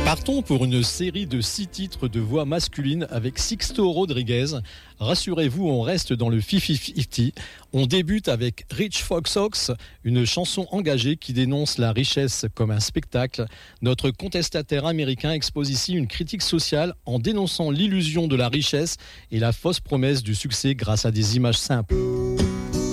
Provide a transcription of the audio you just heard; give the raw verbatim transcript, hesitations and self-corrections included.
Partons pour une série de six titres de voix masculine avec Sixto Rodriguez. Rassurez-vous, on reste dans le cinquante-cinquante. On débute avec Rich Foxox, une chanson engagée qui dénonce la richesse comme un spectacle. Notre contestataire américain expose ici une critique sociale en dénonçant l'illusion de la richesse et la fausse promesse du succès grâce à des images simples.